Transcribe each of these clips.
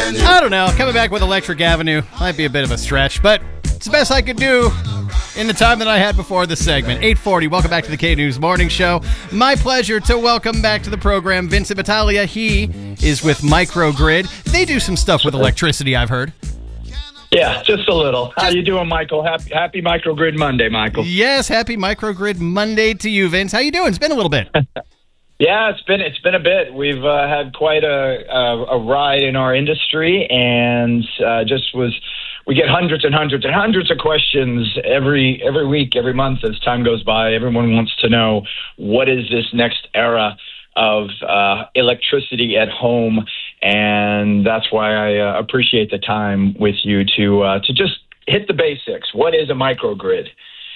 I don't know. Coming back with Electric Avenue might be a bit of a stretch, but it's the best I could do in the time that I had before this segment. 8:40. Welcome back to the K-News Morning Show. My pleasure to welcome back to the program Vincent Battaglia. He is with Microgrid. They do some stuff with electricity, I've heard. Yeah, just a little. How you doing, Michael? Happy Microgrid Monday, Michael. Yes, happy Microgrid Monday to you, Vince. How you doing? It's been a little bit. Yeah, it's been a bit. We've had quite a ride in our industry, and we get hundreds and hundreds and hundreds of questions every week, every month as time goes by. Everyone wants to know, what is this next era of electricity at home? And that's why I appreciate the time with you to just hit the basics. What is a microgrid?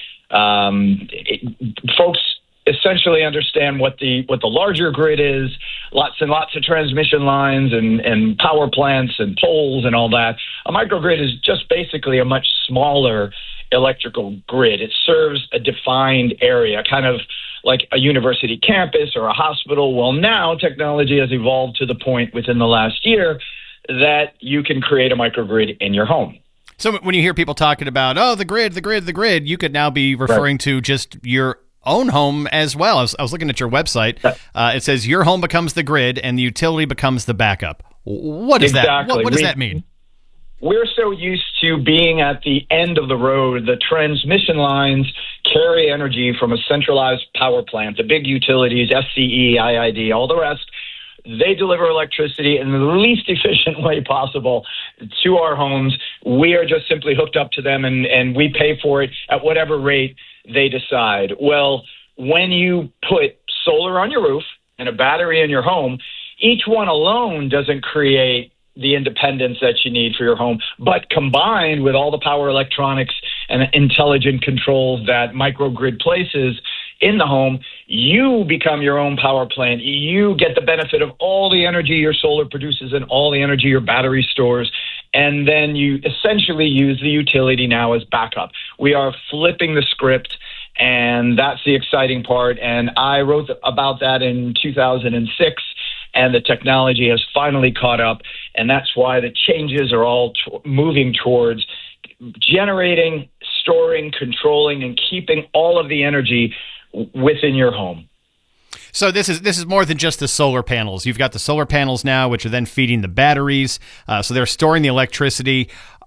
Folks essentially understand what the larger grid is, lots and lots of transmission lines and power plants and poles and all that. A microgrid is just basically a much smaller electrical grid. It serves a defined area, kind of like a university campus or a hospital. Well, now technology has evolved to the point within the last year that you can create a microgrid in your home. So when you hear people talking about, the grid, you could now be referring to just your own home as well. I was looking at your website. It says your home becomes the grid and the utility becomes the backup. What is that? What does that mean? We're so used to being at the end of the road. The transmission lines carry energy from a centralized power plant, the big utilities, SCE, IID, all the rest. They deliver electricity in the least efficient way possible to our homes. We are just simply hooked up to them, and we pay for it at whatever rate they decide. Well, when you put solar on your roof and a battery in your home, each one alone doesn't create the independence that you need for your home, but combined with all the power electronics and intelligent controls that microgrid places in the home, you become your own power plant. You get the benefit of all the energy your solar produces and all the energy your battery stores, and then you essentially use the utility now as backup. We are flipping the script, and that's the exciting part, and I wrote about that in 2006, and the technology has finally caught up, and that's why the changes are all moving towards generating, storing, controlling, and keeping all of the energy within your home. So this is more than just the solar panels. You've got the solar panels now, which are then feeding the batteries. So they're storing the electricity.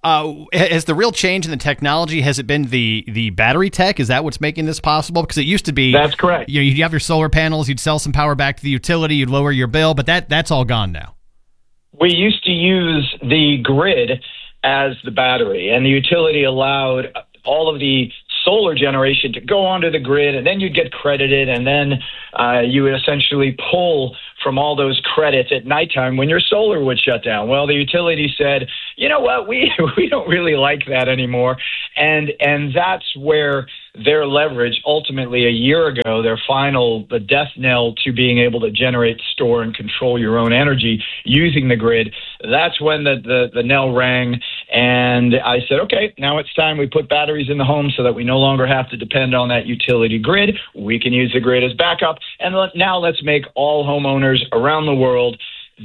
Has the real change in the technology, has it been the battery tech? Is that what's making this possible? Because it used to be... That's correct. You'd have your solar panels, you'd sell some power back to the utility, you'd lower your bill, but that's all gone now. We used to use the grid as the battery, and the utility allowed all of the solar generation to go onto the grid, and then you'd get credited, and then you would essentially pull from all those credits at nighttime when your solar would shut down. Well, the utility said, you know what, we don't really like that anymore, and that's where their leverage, ultimately a year ago, the death knell to being able to generate, store, and control your own energy using the grid. That's when the knell rang, and I said, okay, now it's time we put batteries in the home so that we no longer have to depend on that utility grid. We can use the grid as backup, and now let's make all homeowners around the world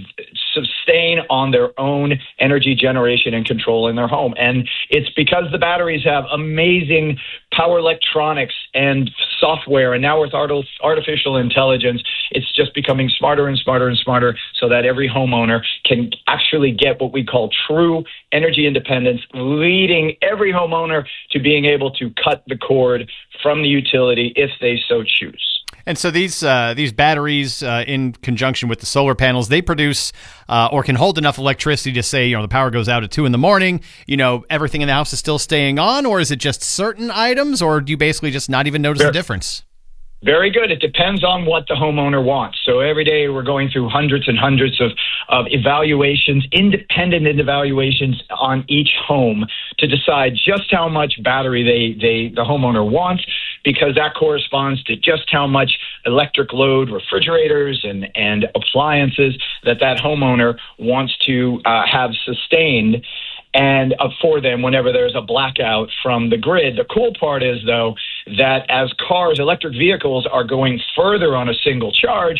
sustain on their own energy generation and control in their home. And it's because the batteries have amazing power electronics and software, and now with artificial intelligence, it's just becoming smarter and smarter and smarter so that every homeowner can actually get what we call true energy independence, leading every homeowner to being able to cut the cord from the utility if they so choose. And so these batteries, in conjunction with the solar panels, they produce or can hold enough electricity to say, the power goes out at 2 a.m. Everything in the house is still staying on, or is it just certain items, or do you basically just not even notice the difference? Very good. It depends on what the homeowner wants. So every day we're going through hundreds and hundreds of evaluations, independent evaluations on each home to decide just how much battery the homeowner wants, because that corresponds to just how much electric load, refrigerators and appliances that homeowner wants to have sustained and for them whenever there's a blackout from the grid. The cool part is, though, that as electric vehicles are going further on a single charge,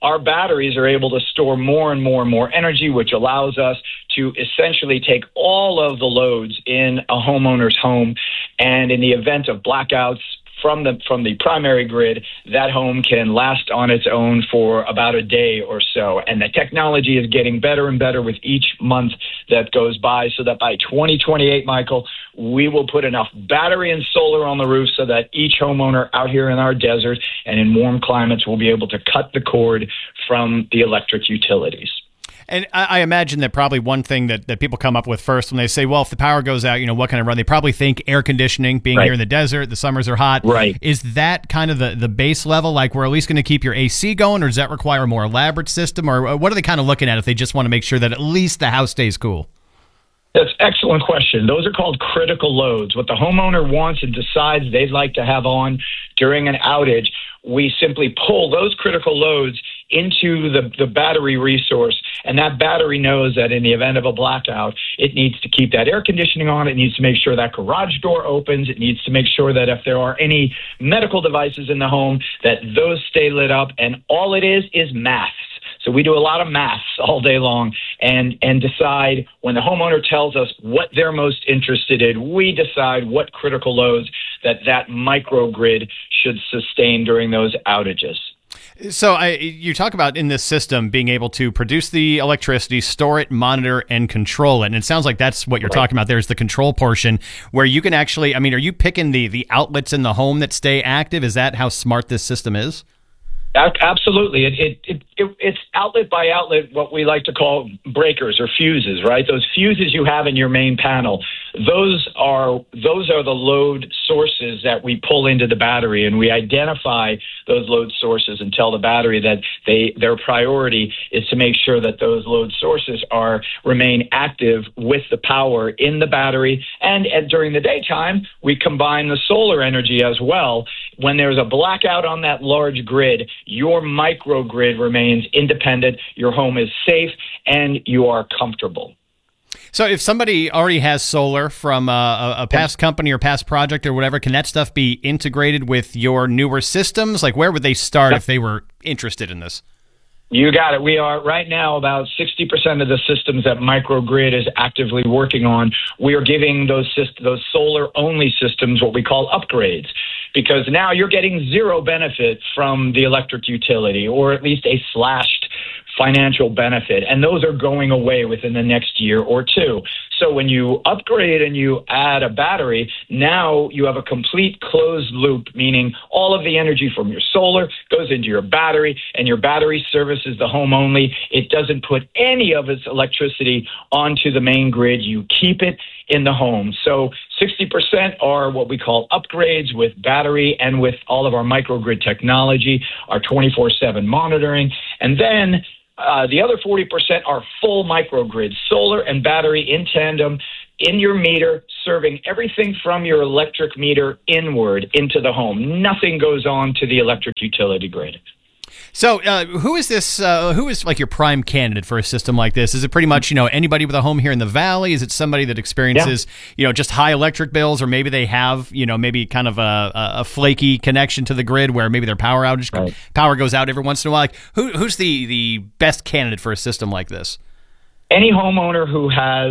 our batteries are able to store more and more and more energy, which allows us to essentially take all of the loads in a homeowner's home. And in the event of blackouts from the primary grid, that home can last on its own for about a day or so. And the technology is getting better and better with each month that goes by, so that by 2028, Michael, we will put enough battery and solar on the roof so that each homeowner out here in our desert and in warm climates will be able to cut the cord from the electric utilities. And I imagine that probably one thing that people come up with first when they say, well, if the power goes out, what can I run? They probably think air conditioning, being here in the desert, the summers are hot. Right. Is that kind of the base level? Like, we're at least going to keep your AC going, or does that require a more elaborate system? Or what are they kind of looking at if they just want to make sure that at least the house stays cool? That's an excellent question. Those are called critical loads. What the homeowner wants and decides they'd like to have on during an outage, we simply pull those critical loads into the battery resource, and that battery knows that in the event of a blackout, it needs to keep that air conditioning on, it needs to make sure that garage door opens, it needs to make sure that if there are any medical devices in the home, that those stay lit up, and all it is maths. So we do a lot of maths all day long and decide when the homeowner tells us what they're most interested in, we decide what critical loads that microgrid should sustain during those outages. So you talk about in this system being able to produce the electricity, store it, monitor, and control it. And it sounds like that's what you're talking about. There's the control portion where you can actually, are you picking the outlets in the home that stay active? Is that how smart this system is? Absolutely. It's outlet by outlet, what we like to call breakers or fuses, right? Those fuses you have in your main panel, those are the load sources that we pull into the battery, and we identify those load sources and tell the battery that their priority is to make sure that those load sources remain active with the power in the battery. And during the daytime, we combine the solar energy as well. When there's a blackout on that large grid, your microgrid remains independent, your home is safe, and you are comfortable. So if somebody already has solar from a past company or past project or whatever, can that stuff be integrated with your newer systems? Like, where would they start if they were interested in this? You got it. We are right now about 60% of the systems that microgrid is actively working on. We are giving those solar-only systems what we call upgrades, because now you're getting zero benefit from the electric utility, or at least a slashed financial benefit, and those are going away within the next year or two. So when you upgrade and you add a battery, now you have a complete closed loop, meaning all of the energy from your solar goes into your battery, and your battery services the home only. It doesn't put any of its electricity onto the main grid. You keep it in the home. So 60% are what we call upgrades with battery and with all of our microgrid technology, our 24/7 monitoring. And then the other 40% are full microgrids, solar and battery in tandem in your meter, serving everything from your electric meter inward into the home. Nothing goes on to the electric utility grid. So who is this? Who is like your prime candidate for a system like this? Is it pretty much, anybody with a home here in the valley? Is it somebody that experiences, just high electric bills, or maybe they have, maybe kind of a flaky connection to the grid where maybe their power goes out every once in a while? Like, who's the best candidate for a system like this? Any homeowner who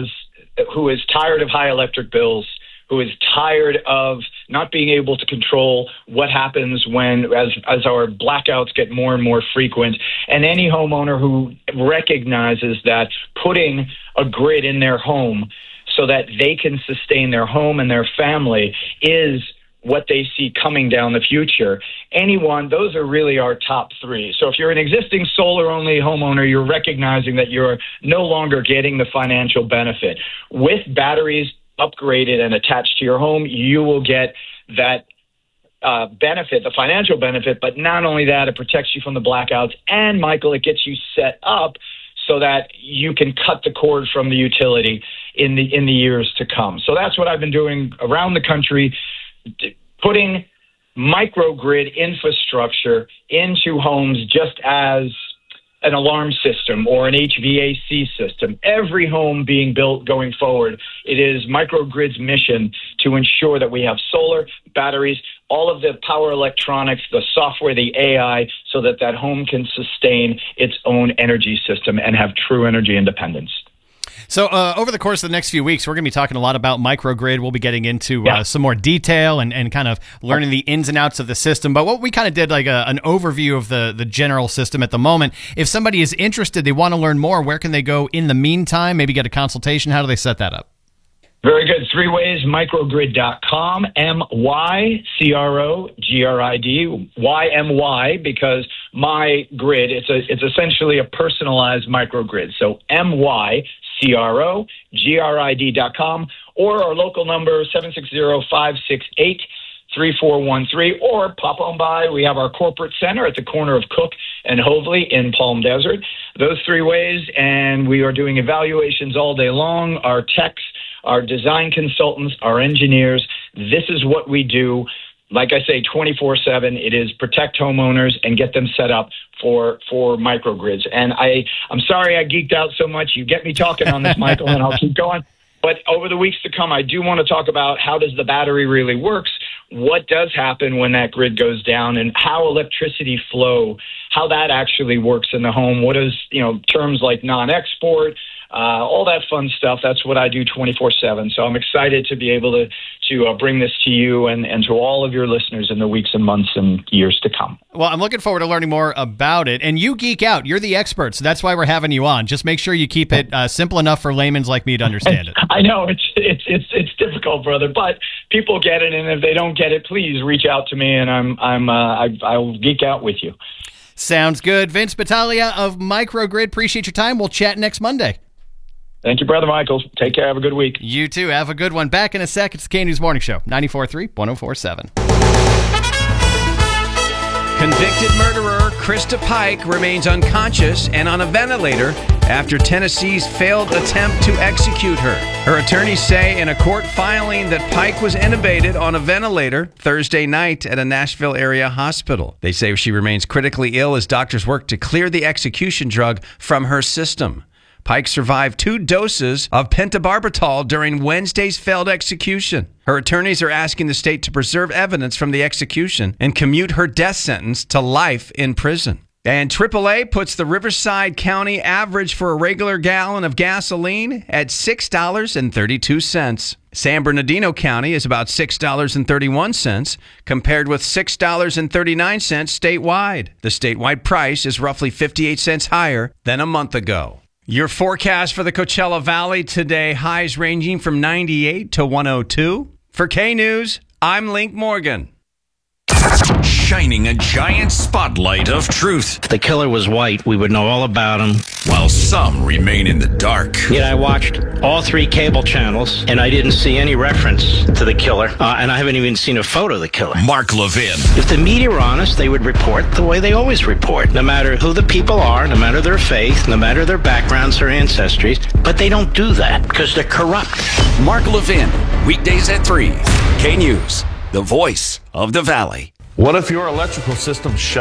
is tired of high electric bills, who is tired of not being able to control what happens as our blackouts get more and more frequent, and any homeowner who recognizes that putting a grid in their home so that they can sustain their home and their family is what they see coming down the future. Those are really our top three. So if you're an existing solar-only homeowner, you're recognizing that you're no longer getting the financial benefit. With batteries upgraded and attached to your home, you will get that benefit, the financial benefit. But not only that, it protects you from the blackouts. And, Michael, it gets you set up so that you can cut the cord from the utility in the years to come. So that's what I've been doing around the country, putting microgrid infrastructure into homes just as an alarm system or an HVAC system, every home being built going forward, it is microgrid's mission to ensure that we have solar, batteries, all of the power electronics, the software, the AI, so that that home can sustain its own energy system and have true energy independence. So over the course of the next few weeks, we're going to be talking a lot about microgrid. We'll be getting into some more detail and kind of learning the ins and outs of the system. But what we kind of did, like an overview of the general system at the moment. If somebody is interested, they want to learn more, where can they go in the meantime? Maybe get a consultation. How do they set that up? Very good. 3 ways, microgrid.com, MYCROGRID, YMY, because my grid, it's essentially a personalized microgrid. So MYCROGRID.com, or our local number, 760-568-3413, or pop on by. We have our corporate center at the corner of Cook and Hoveley in Palm Desert. Those 3 ways, and we are doing evaluations all day long. Our techs, our design consultants, our engineers, this is what we do. Like I say, 24/7, it is protect homeowners and get them set up for microgrids. And I'm sorry I geeked out so much. You get me talking on this, Michael, and I'll keep going. But over the weeks to come, I do want to talk about how does the battery really works, what does happen when that grid goes down, and how electricity flow, how that actually works in the home. What is, terms like non-export, all that fun stuff. That's what I do 24/7. So I'm excited to be able to bring this to you and to all of your listeners in the weeks and months and years to come. Well, I'm looking forward to learning more about it. And you geek out. You're the expert, so that's why we're having you on. Just make sure you keep it simple enough for laymen like me to understand it. I know it's difficult, brother, but people get it, and if they don't get it, please reach out to me, and I'll geek out with you. Sounds good. Vince Battaglia of Microgrid. Appreciate your time. We'll chat next Monday. Thank you, Brother Michael. Take care. Have a good week. You too. Have a good one. Back in a sec. It's the K News Morning Show, 94.3, 104.7. Convicted murderer Krista Pike remains unconscious and on a ventilator after Tennessee's failed attempt to execute her. Her attorneys say in a court filing that Pike was intubated on a ventilator Thursday night at a Nashville area hospital. They say she remains critically ill as doctors work to clear the execution drug from her system. Pike survived 2 doses of pentobarbital during Wednesday's failed execution. Her attorneys are asking the state to preserve evidence from the execution and commute her death sentence to life in prison. And AAA puts the Riverside County average for a regular gallon of gasoline at $6.32. San Bernardino County is about $6.31, compared with $6.39 statewide. The statewide price is roughly 58 cents higher than a month ago. Your forecast for the Coachella Valley today, highs ranging from 98 to 102. For K-News, I'm Link Morgan. Shining a giant spotlight of truth. If the killer was white, we would know all about him. While some remain in the dark. Yet I watched all 3 cable channels, and I didn't see any reference to the killer, and I haven't even seen a photo of the killer. Mark Levin. If the media were honest, they would report the way they always report, no matter who the people are, no matter their faith, no matter their backgrounds or ancestries, but they don't do that because they're corrupt. Mark Levin, weekdays at 3. K-News, the voice of the Valley. What if your electrical system